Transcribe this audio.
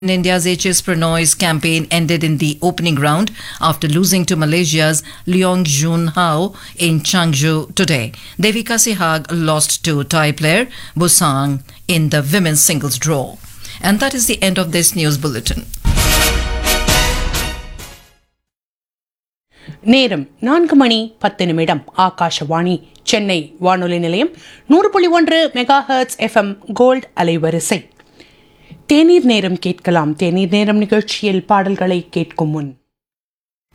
India's HS Pranoy's campaign ended in the opening round after losing to Malaysia's Leong Jun Hao in Changzhou today. Devika Sehag lost to Thai player Busang in the women's singles draw. And that is the end of this news bulletin. நேரம் 4:10 ஆகாஷவாணி சென்னை வானொலி நிலையம் 100.1 megahertz FM gold அலைவரிசை. தேநீர் நேரம் கேட்கலாம். தேநீர் நேரம் நிகழ்ச்சியில் பாடல்களை கேட்கும் முன்